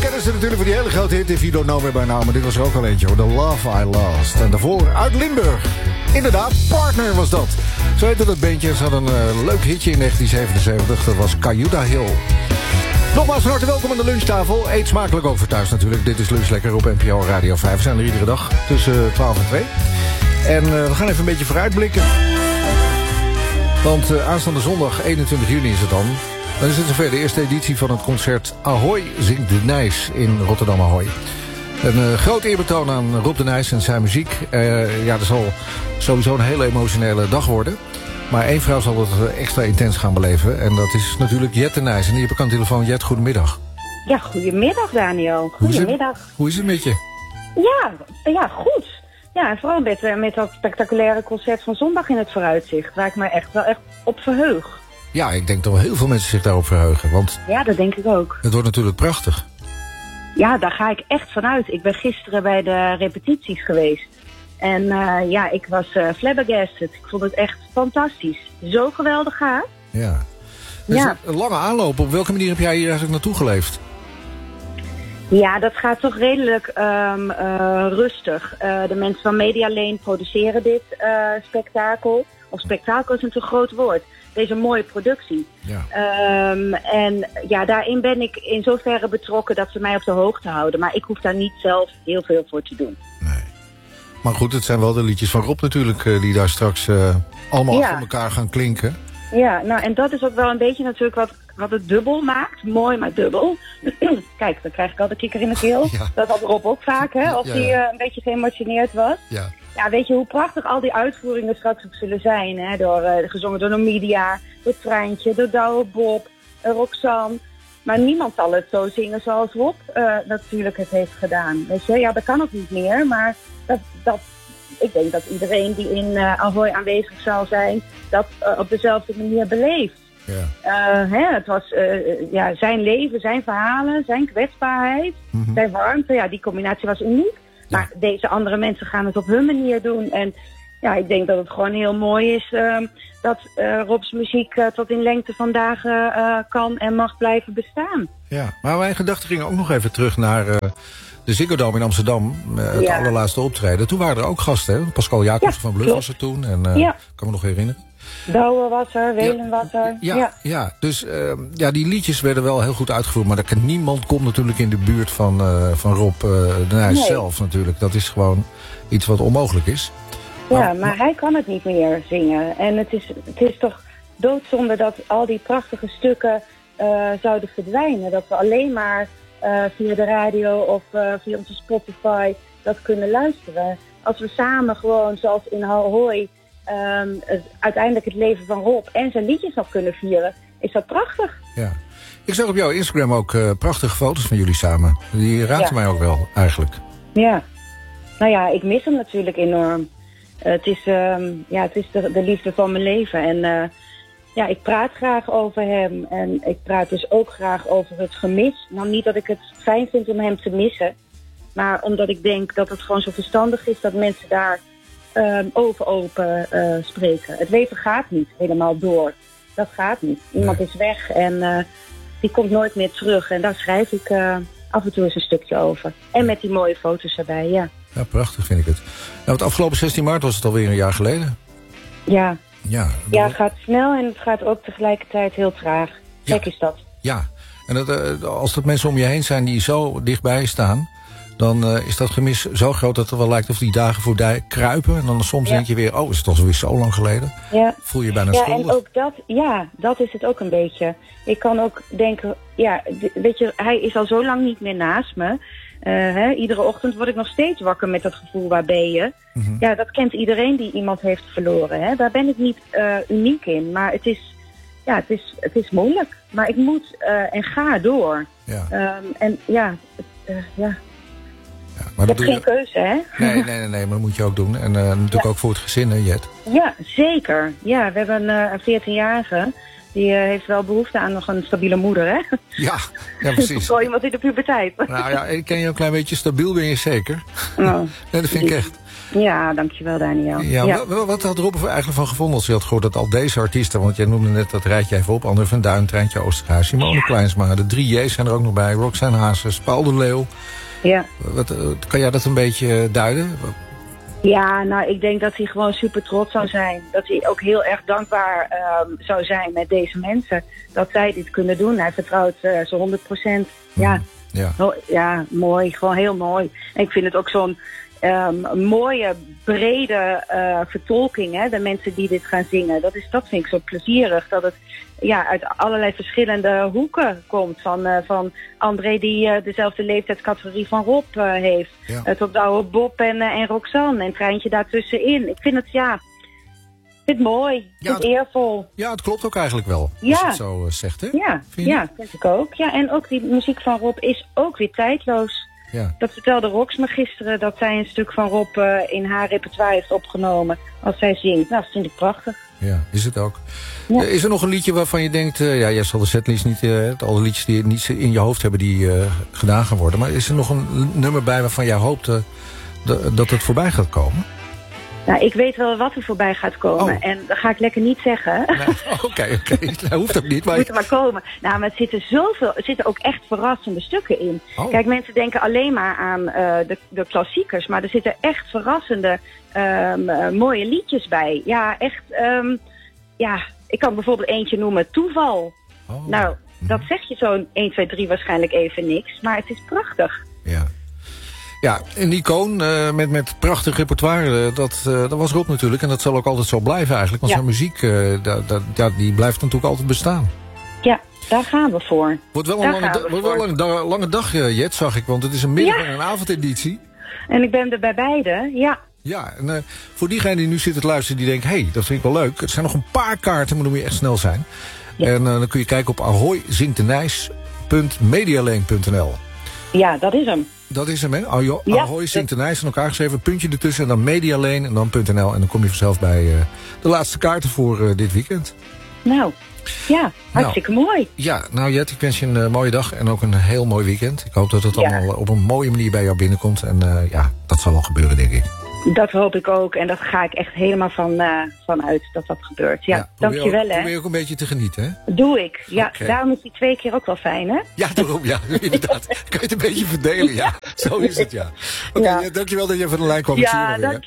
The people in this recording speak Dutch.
kennen ze natuurlijk voor die hele grote hit If You Don't Know Me By Now. Maar dit was er ook al eentje hoor, The Love I Lost. En daarvoor uit Limburg. Inderdaad, Partner was dat. Zo heette dat bandje. Ze hadden een leuk hitje in 1977. Dat was Cayuga Hill. Nogmaals van harte welkom aan de lunchtafel. Eet smakelijk ook voor thuis natuurlijk. Dit is Lunch Lekker op NPO Radio 5. We zijn er iedere dag tussen 12 en 2. En we gaan even een beetje vooruitblikken. Want aanstaande zondag 21 juni is het dan. Dan is het zover de eerste editie van het concert Ahoy zingt de Nijs in Rotterdam Ahoy. Een groot eerbetoon aan Rob de Nijs en zijn muziek. Ja, dat zal sowieso een hele emotionele dag worden. Maar één vrouw zal het extra intens gaan beleven. En dat is natuurlijk Jet de Nijs. En die heb ik aan de telefoon. Jet, goedemiddag. Ja, goedemiddag Daniel. Goedemiddag. Hoe is het met je? Ja, goed. Ja, en vooral met dat spectaculaire concert van zondag in het vooruitzicht. Waar ik me echt op verheug. Ja, ik denk dat wel heel veel mensen zich daarop verheugen. Want ja, dat denk ik ook. Het wordt natuurlijk prachtig. Ja, daar ga ik echt vanuit. Ik ben gisteren bij de repetities geweest. En ik was flabbergasted. Ik vond het echt fantastisch. Zo geweldig gaaf. Ja. Dus ja. Een lange aanloop. Op welke manier heb jij hier eigenlijk naartoe geleefd? Ja, dat gaat toch redelijk rustig. De mensen van Media Lane produceren dit spektakel. Of spektakel is een te groot woord. Deze mooie productie. Ja. En ja, daarin ben ik in zoverre betrokken dat ze mij op de hoogte houden. Maar ik hoef daar niet zelf heel veel voor te doen. Nee. Maar goed, het zijn wel de liedjes van Rob natuurlijk die daar straks allemaal achter elkaar gaan klinken. Ja, nou en dat is ook wel een beetje natuurlijk wat het dubbel maakt. Mooi, maar dubbel. Kijk, dan krijg ik al de kikker in de keel. Ja. Dat had Rob ook vaak, hè, als hij een beetje geëmotioneerd was. Ja. Ja, weet je hoe prachtig al die uitvoeringen straks ook zullen zijn, hè? Gezongen door Media, door Treintje, door Douwe Bob, Roxanne. Maar niemand zal het zo zingen zoals Rob natuurlijk het heeft gedaan. Weet je, ja, dat kan ook niet meer, maar ik denk dat iedereen die in Ahoy aanwezig zal zijn, dat op dezelfde manier beleeft. Ja. Het was zijn leven, zijn verhalen, zijn kwetsbaarheid, zijn warmte. Ja, die combinatie was uniek. Ja. Maar deze andere mensen gaan het op hun manier doen. En ja, ik denk dat het gewoon heel mooi is dat Rob's muziek tot in lengte van dagen kan en mag blijven bestaan. Ja, maar mijn gedachten gingen ook nog even terug naar de Ziggo Dome in Amsterdam. Het allerlaatste optreden. Toen waren er ook gasten, hè? Pascal Jacobsen van Bluff was er toen. En kan me nog herinneren. Douwe was er, Welen was er. Ja. Dus die liedjes werden wel heel goed uitgevoerd. Maar niemand komt natuurlijk in de buurt van Rob de Nijs zelf natuurlijk. Dat is gewoon iets wat onmogelijk is. Ja, maar hij kan het niet meer zingen. En het is toch doodzonde dat al die prachtige stukken zouden verdwijnen. Dat we alleen maar via de radio of via onze Spotify dat kunnen luisteren. Als we samen gewoon, zoals in Ahoy, uiteindelijk het leven van Rob en zijn liedjes nog kunnen vieren, is dat prachtig. Ja. Ik zag op jouw Instagram ook prachtige foto's van jullie samen. Die raakten mij ook wel, eigenlijk. Ja. Nou ja, ik mis hem natuurlijk enorm. Het is de liefde van mijn leven. En ik praat graag over hem. En ik praat dus ook graag over het gemis. Nou, niet dat ik het fijn vind om hem te missen. Maar omdat ik denk dat het gewoon zo verstandig is dat mensen daar over open spreken. Het leven gaat niet helemaal door. Dat gaat niet. Iemand is weg en die komt nooit meer terug. En daar schrijf ik af en toe eens een stukje over. En met die mooie foto's erbij, ja. Ja, prachtig vind ik het. Nou, het afgelopen 16 maart was het alweer een jaar geleden. Ja. Ja, het gaat snel en het gaat ook tegelijkertijd heel traag. Gek is dat. Ja, en als dat mensen om je heen zijn die zo dichtbij staan, dan is dat gemis zo groot dat het wel lijkt of die dagen voorbij kruipen. En dan soms denk je weer, is het alweer zo lang geleden? Ja. Voel je bijna schuldig. En ook dat is het ook een beetje. Ik kan ook denken, weet je, hij is al zo lang niet meer naast me. Iedere ochtend word ik nog steeds wakker met dat gevoel, waar ben je? Mm-hmm. Ja, dat kent iedereen die iemand heeft verloren. Hè? Daar ben ik niet uniek in. Maar het is moeilijk. Maar ik moet en ga door. Ja. Maar ik heb geen keuze, hè? Nee, maar dat moet je ook doen. En natuurlijk ook voor het gezin, hè, Jet? Ja, zeker. Ja, we hebben een 14-jarige. Die heeft wel behoefte aan nog een stabiele moeder, hè? Ja precies. Voor iemand in de puberteit. Nou ja, ik ken je een klein beetje. Stabiel ben je zeker. Oh, nee, dat vind ik echt. Ja, dankjewel Daniel. Ja. Wat had Rob er eigenlijk van gevonden als je had gehoord dat al deze artiesten... want jij noemde net dat rijtje even op... André van Duin, Treintje Oosterhuis, Simone Kleinsma... de 3 J's zijn er ook nog bij, Roxanne Hazes, Paul de Leeuw. Ja. Kan jij dat een beetje duiden? Ja, nou, ik denk dat hij gewoon super trots zou zijn. Dat hij ook heel erg dankbaar zou zijn met deze mensen. Dat zij dit kunnen doen. Hij vertrouwt ze 100%. Ja. Ja, mooi. Gewoon heel mooi. En ik vind het ook zo'n mooie, brede vertolking. Hè? De mensen die dit gaan zingen. Dat vind ik zo plezierig. Dat het uit allerlei verschillende hoeken komt. Van André die dezelfde leeftijdscategorie van Rob heeft. Ja. Tot oude Bob en Roxanne. En Treintje daartussenin. Ik vind het mooi. Ik vind het eervol. Ja, het klopt ook eigenlijk wel. Als je het zo zegt, hè? Ja, vind ik ook. Ja, en ook die muziek van Rob is ook weer tijdloos. Ja. Dat vertelde Rox me gisteren, dat zij een stuk van Rob in haar repertoire heeft opgenomen als zij zingt. Nou, dat vind ik prachtig. Ja, is het ook. Ja. Is er nog een liedje waarvan je denkt... jij zal de setlist niet... alle liedjes die niet in je hoofd hebben die gedaan gaan worden. Maar is er nog een nummer bij waarvan jij hoopt dat het voorbij gaat komen? Nou, ik weet wel wat er voorbij gaat komen. En dat ga ik lekker niet zeggen. Oké. Dat hoeft ook niet. Maar... Het moet er maar komen. Nou, maar er zitten ook echt verrassende stukken in. Oh. Kijk, mensen denken alleen maar aan de klassiekers. Maar er zitten echt verrassende, mooie liedjes bij. Ja, echt... ik kan bijvoorbeeld eentje noemen, Toeval. Oh. Nou, dat zeg je zo'n 1, 2, 3 waarschijnlijk even niks. Maar het is prachtig. Ja, een icoon met prachtig repertoire, dat was Rob natuurlijk. En dat zal ook altijd zo blijven eigenlijk. Want zijn muziek, die blijft natuurlijk altijd bestaan. Ja, daar gaan we voor. Wordt wel een lange dag, Jet, zag ik. Want het is een middag- en een avondeditie. En ik ben er bij beide, ja. Ja, en voor diegene die nu zit te luisteren, die denkt... hey, dat vind ik wel leuk. Er zijn nog een paar kaarten, maar dan moet je echt snel zijn. Ja. En dan kun je kijken op ahoyzingtenijs.medialane.nl. Ja, dat is hem. Dat is hem, hè? Ahoy zingt de Nijs aan elkaar geschreven. Een puntje ertussen en dan Medialane en dan .nl. En dan kom je vanzelf bij de laatste kaarten voor dit weekend. Nou, ja, hartstikke mooi. Ja, nou Jet, ik wens je een mooie dag en ook een heel mooi weekend. Ik hoop dat het allemaal op een mooie manier bij jou binnenkomt. En dat zal wel gebeuren, denk ik. Dat hoop ik ook. En dat ga ik echt helemaal van uit dat gebeurt. Ja, dankjewel, hè. Probeer ook een beetje te genieten, hè? Doe ik. Ja, daarom is die 2 keer ook wel fijn, hè? Ja, daarom, inderdaad. Kan je het een beetje verdelen, ja. Zo is het, ja. Oké, dankjewel dat je van de lijn kwam. Ja,